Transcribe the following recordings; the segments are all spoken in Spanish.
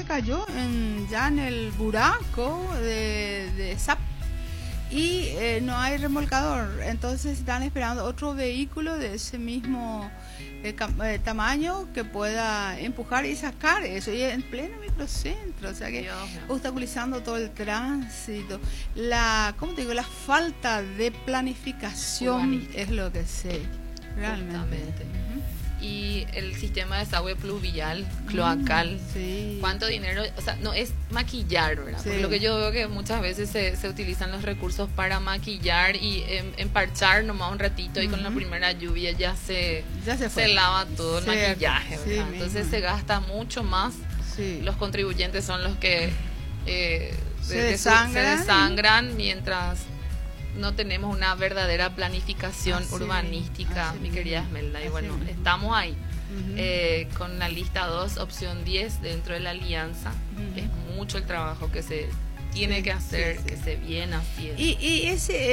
cayó ya en el buraco de SAP y no hay remolcador, entonces están esperando otro vehículo de ese mismo tamaño que pueda empujar y sacar eso, y en pleno microcentro, o sea que obstaculizando todo el tránsito. ¿Cómo te digo? La falta de planificación es lo que sé, realmente. Y el sistema de desagüe pluvial, cloacal, ¿cuánto dinero? O sea, no es maquillar, ¿verdad? Porque lo que yo veo que muchas veces se utilizan los recursos para maquillar y emparchar nomás un ratito y con la primera lluvia ya se lava todo el maquillaje, ¿verdad? Entonces se gasta mucho más. Los contribuyentes son los que se desangran mientras no tenemos una verdadera planificación urbanística, mi querida Esmelda. Y bueno, estamos ahí con la lista 2, opción 10 dentro de la alianza. Es mucho el trabajo que se tiene que hacer, que se viene haciendo. Y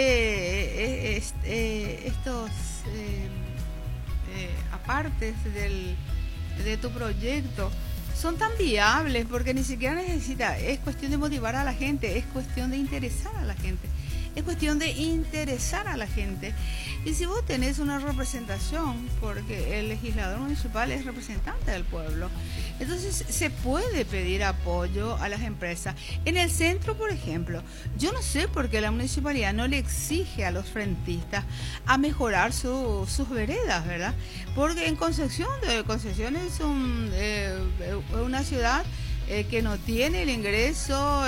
estos apartes de tu proyecto son tan viables porque ni siquiera es cuestión de motivar a la gente, es cuestión de interesar a la gente. Es cuestión de interesar a la gente. Y si vos tenés una representación, porque el legislador municipal es representante del pueblo, entonces se puede pedir apoyo a las empresas. En el centro, por ejemplo, yo no sé por qué la municipalidad no le exige a los frentistas a mejorar sus veredas, ¿verdad? Porque en Concepción es una ciudad que no tiene el ingreso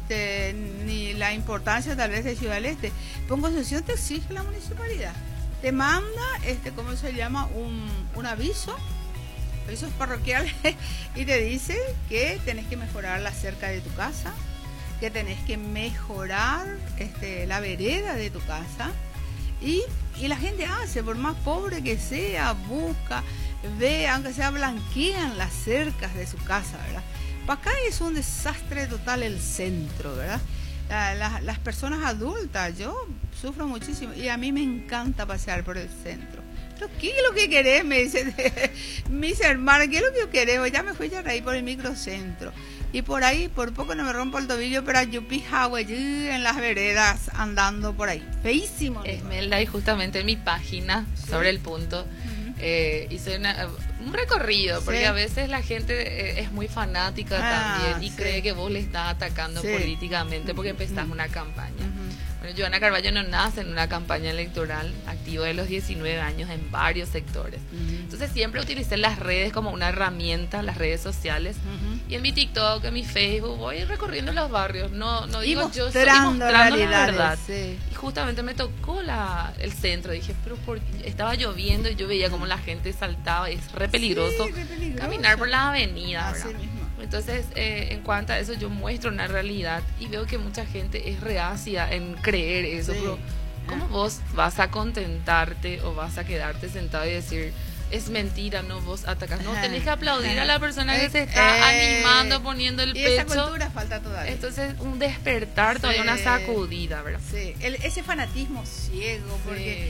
ni la importancia tal vez de Ciudad del Este. Con Concepción te exige la municipalidad, te manda ¿cómo se llama? Un avisos parroquiales y te dice que tenés que mejorar la cerca de tu casa, que tenés que mejorar la vereda de tu casa, y la gente hace, por más pobre que sea, busca, ve, aunque sea blanquean las cercas de su casa, ¿verdad? Acá es un desastre total el centro, ¿verdad? Las personas adultas, yo sufro muchísimo y a mí me encanta pasear por el centro. Pero ¿qué es lo que querés? Me dicen mis hermanos, ¿qué es lo que yo querés? Ya me fui a reír por el microcentro. Y por ahí, por poco no me rompo el tobillo, pero yupi Hawaii en las veredas andando por ahí. Feísimo. Esmelda, y justamente en mi página sobre el punto hice un recorrido, porque a veces la gente es muy fanática también y cree que vos le estás atacando políticamente porque empezás una campaña. Bueno, Joana Carballo no nace en una campaña electoral, activo de los 19 años en varios sectores. Entonces siempre utilicé las redes como una herramienta, las redes sociales, y en mi TikTok, en mi Facebook, voy recorriendo los barrios, no digo yo, estoy mostrando la verdad. Y justamente me tocó el centro, dije, pero estaba lloviendo y yo veía como la gente saltaba, es re peligroso, caminar por la avenida, ¿verdad? Entonces, en cuanto a eso, yo muestro una realidad y veo que mucha gente es reacia en creer eso, pero ¿cómo vos vas a contentarte o vas a quedarte sentado y decir, es mentira, no vos atacas? No, tenés que aplaudir a la persona que se está animando, poniendo el pecho. Esa cultura falta todavía. Entonces, un despertar, todavía una sacudida, ¿verdad? Sí, ese fanatismo ciego, porque...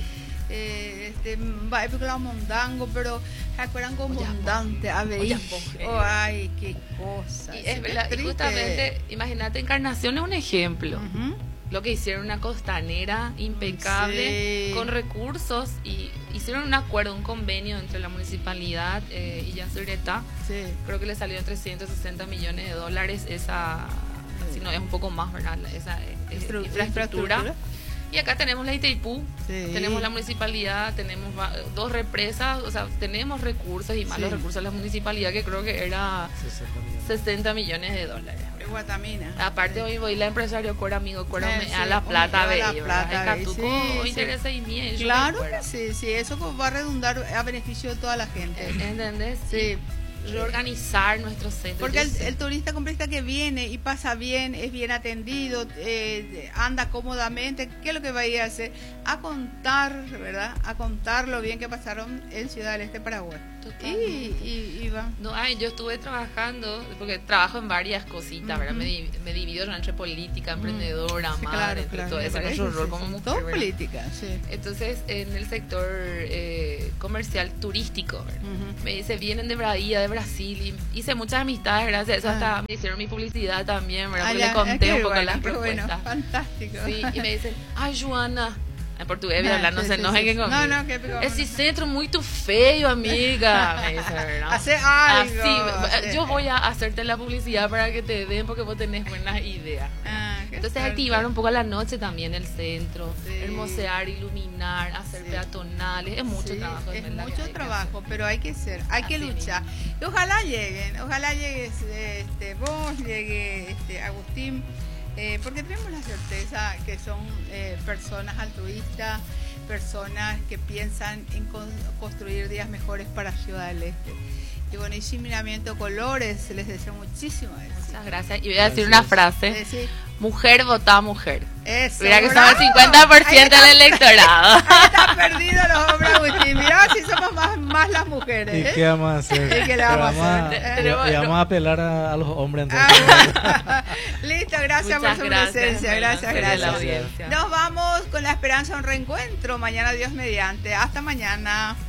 va a película Mondango, pero recuerdan como Mondante a ver, ay, qué cosa. Y es verdad, y justamente, imagínate, Encarnación es un ejemplo. Lo que hicieron, una costanera impecable, con recursos, y hicieron un acuerdo, un convenio entre la municipalidad y Yacyretá. Creo que le salió en $360 millones esa, si no es un poco más, ¿verdad? Esa infraestructura. Y acá tenemos la Itaipú, tenemos la municipalidad, tenemos 2 represas, o sea, tenemos recursos y más los recursos de la municipalidad, que creo que era $60 millones. De Guatamina. Aparte, hoy voy la empresario Cora, amigo Cora, a La Plata, interesa y mía. Claro que sí, eso va a redundar a beneficio de toda la gente. ¿Entendés? Sí. Reorganizar nuestro centro. Porque el turista comprista que viene y pasa bien, es bien atendido, anda cómodamente, ¿qué es lo que va a ir a hacer? A contar, ¿verdad? A contar lo bien que pasaron en Ciudad del Este, Paraguay. Y va. No, yo estuve trabajando, porque trabajo en varias cositas, ¿verdad? Me divido entre política, emprendedora, sí, madre, claro, todo eso, nuestro rol como mujer. Todo política, sí. Entonces, en el sector comercial turístico, me dice, vienen de Brasil, y hice muchas amistades, gracias a eso hasta me hicieron mi publicidad también, ¿verdad? Porque le conté un poco las propuestas. Bueno, fantástico. Sí, y me dicen, ay, Joana, en portugués voy a hablar, no se enojen conmigo. No, que esse centro muy feo, amiga. Me dice, ¿verdad? Hace algo. Así, yo voy a hacerte la publicidad para que te den porque vos tenés buenas ideas. Entonces activar un poco a la noche también el centro, hermosear, iluminar, hacer peatonales, es mucho trabajo. Es mucho trabajo, pero hay que que luchar. Y ojalá llegues vos, llegue Agustín. Porque tenemos la certeza que son personas altruistas, personas que piensan en construir días mejores para Ciudad del Este. Y bueno, y sin miramiento colores, les deseo muchísimo éxito. Muchas gracias. Y voy a decir una frase. Mujer vota mujer. Eso. Mira que somos el 50% del electorado. Ahí están perdidos los hombres, Agustín. Mirá si somos más las mujeres. ¿Y qué vamos a hacer? ¿Y qué le vamos a hacer? Y vamos a apelar a los hombres entonces. Listo, gracias por su presencia. Gracias. La audiencia. Nos vamos con la esperanza de un reencuentro. Mañana, Dios mediante. Hasta mañana.